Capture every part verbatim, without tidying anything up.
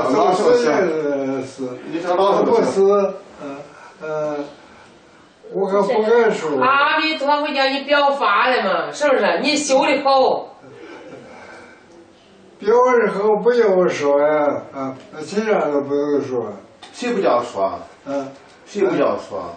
老寿死也是， 你这个老寿不死，嗯呃，我可不敢说。 阿弥陀佛，叫你表法了嘛，是不是？你修的好。 表的好不要我说呀，啊，其他都不用说。 谁不叫说？ 嗯， 谁不叫说？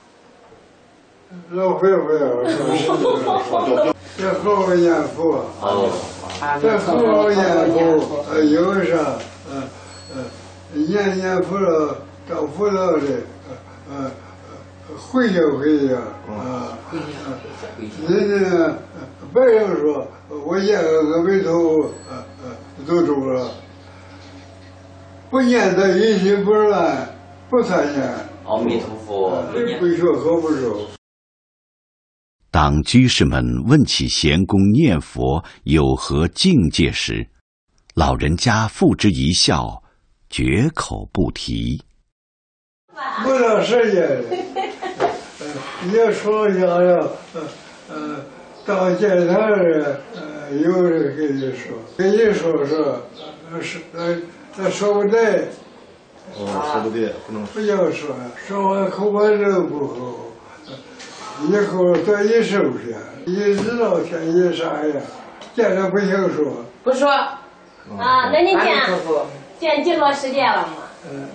老费不要说，谁不要说？这好好念佛，这好好念佛，呃，有啥，呃呃，念念佛了，到佛道里，呃呃，回家回家，啊，人家白人说，我念个阿弥陀佛，呃呃，都中了，不念他一心不乱，不参念。 阿弥陀佛， 不学好不熟。 当居士们问起贤公念佛有何境界时，老人家付之一笑，绝口不提。 不到时间，也说想要，呃呃，到见他人，呃，有人跟你说，跟你说说，呃是呃，他说不对。 哦，说不对，不能不要说，说完口感都不好。以后多一收下，一知道天一啥呀，见了不行说。 不说。 啊，那你见见几多时间了吗？ 嗯，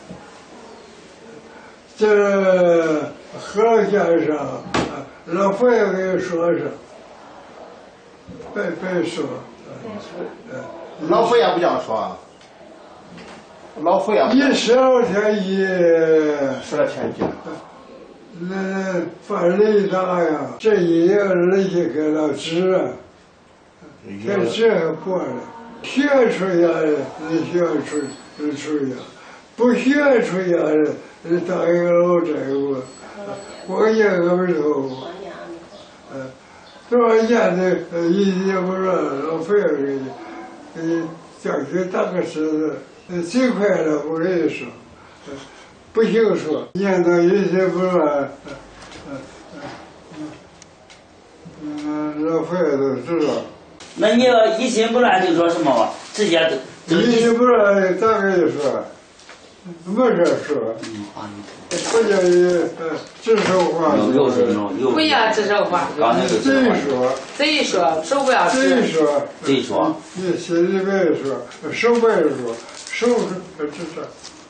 这和先生，老佛爷给说上，别别说。 嗯，老佛爷不叫说。老佛爷。 一十二天一。 十二天一。 那范雷大呀，这一年人家给了纸啊，这纸还过了，学出来的你学出出呀，不学出来的你当一个老债务，我念个不头，嗯，多少年的一年不让老费给你，给你叫去打个石子，最快了我跟你说。不行说，念到一些不乱，嗯嗯嗯，老佛爷都知道。 那你要一心不乱就说什么吧？直接都。一心不乱咋跟你说？没事说。嗯啊。不叫你呃指手画脚。 不要指手画脚。 嘴说。 嘴说，手不要指。 嘴说。 嘴说。 你心里边说，手不要说，手是指着。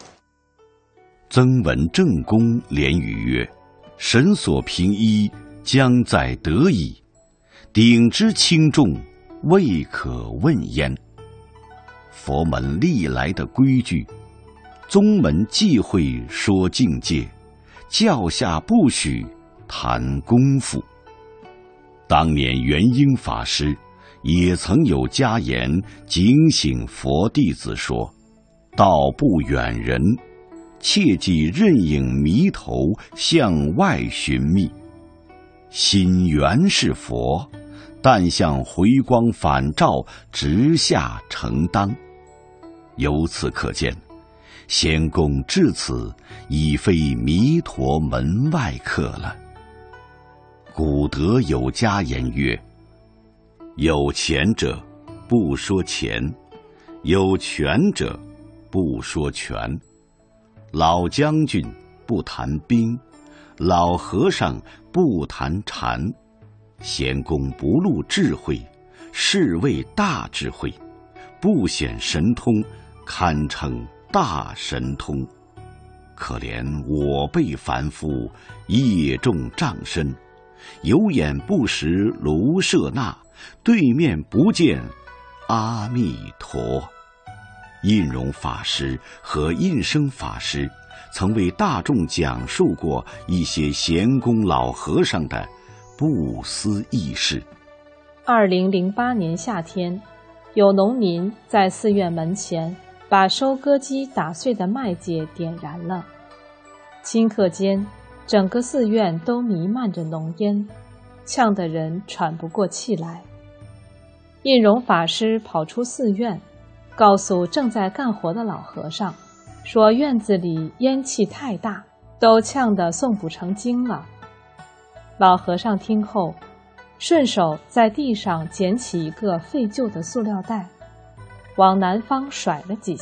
曾闻正公连语曰：“神所凭依，将在得矣；鼎之轻重，未可问焉。”佛门历来的规矩，宗门忌讳说境界，教下不许谈功夫。当年元英法师也曾有家言警醒佛弟子说：“道不远人，切忌任影迷头向外寻觅。心原是佛，但向回光返照直下承当。”由此可见，仙公至此已非弥陀门外客了。古德有家言曰：“有钱者不说钱，有权者不说权。老将军不谈兵，老和尚不谈禅。贤公不露智慧，是谓大智慧；不显神通，堪称大神通。可怜我辈凡夫，业重障深，有眼不识卢舍那，对面不见阿弥陀。”印容法师和印生法师曾为大众讲述过一些贤公老和尚的不思议事。 二零零八年夏天，有农民在寺院门前把收割机打碎的麦秸点燃了，顷刻间，整个寺院都弥漫着浓烟，呛得人喘不过气来。印容法师跑出寺院，告诉正在干活的老和尚，说院子里烟气太大，都呛得诵不成经了。老和尚听后，顺手在地上捡起一个废旧的塑料袋，往南方甩了几下。